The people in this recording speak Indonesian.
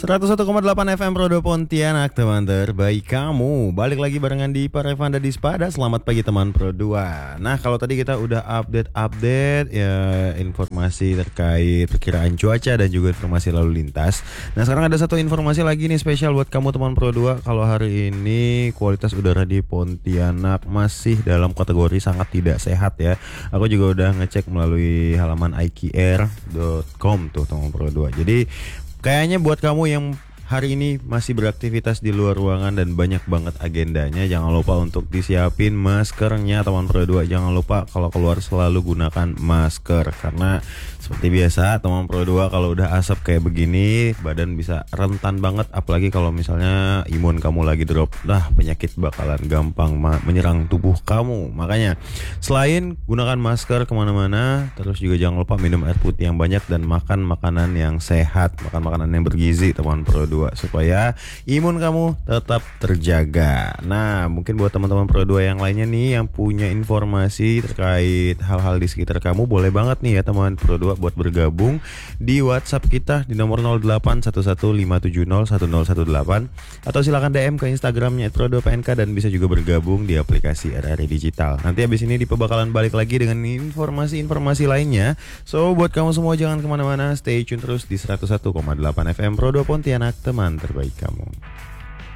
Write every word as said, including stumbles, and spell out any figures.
seratus satu koma delapan F M Prodo Pontianak, teman terbaik kamu. Balik lagi barengan di Parevanda Dispada. Selamat pagi teman Pro dua. Nah, kalau tadi kita udah update-update ya informasi terkait perkiraan cuaca dan juga informasi lalu lintas. Nah, sekarang ada satu informasi lagi nih spesial buat kamu teman Pro dua. Kalau hari ini kualitas udara di Pontianak masih dalam kategori sangat tidak sehat ya. Aku juga udah ngecek melalui halaman i q air dot com tuh teman Pro dua. Jadi kayaknya buat kamu yang hari ini masih beraktivitas di luar ruangan dan banyak banget agendanya, jangan lupa untuk disiapin maskernya teman Pro dua. Jangan lupa kalau keluar selalu gunakan masker, karena seperti biasa teman Pro dua kalau udah asap kayak begini badan bisa rentan banget, apalagi kalau misalnya imun kamu lagi drop. Nah, penyakit bakalan gampang menyerang tubuh kamu. Makanya selain gunakan masker kemana-mana, terus juga jangan lupa minum air putih yang banyak dan makan makanan yang sehat, makan makanan yang bergizi teman Pro dua, supaya imun kamu tetap terjaga. Nah, mungkin buat teman-teman Pro dua yang lainnya nih yang punya informasi terkait hal-hal di sekitar kamu, boleh banget nih ya teman Pro dua buat bergabung di WhatsApp kita di nomor nol delapan satu satu lima tujuh nol satu nol satu delapan, atau silakan D M ke Instagramnya et pro dua p n k, dan bisa juga bergabung di aplikasi R R I Digital. Nanti habis ini Dipa bakalan balik lagi dengan informasi-informasi lainnya. So buat kamu semua jangan kemana-mana, stay tune terus di seratus satu koma delapan F M Pro dua Pontianak, teman terbaik kamu.